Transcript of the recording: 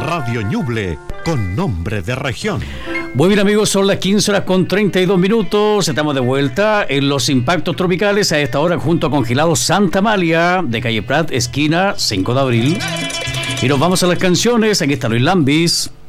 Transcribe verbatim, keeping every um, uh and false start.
Radio Ñuble, con nombre de región. Muy bien, amigos, son las quince horas con treinta y dos minutos. Estamos de vuelta en los impactos tropicales a esta hora junto a Congelados Santa Amalia de calle Prat, esquina cinco de abril. Y nos vamos a las canciones. Aquí está Luis Lambis.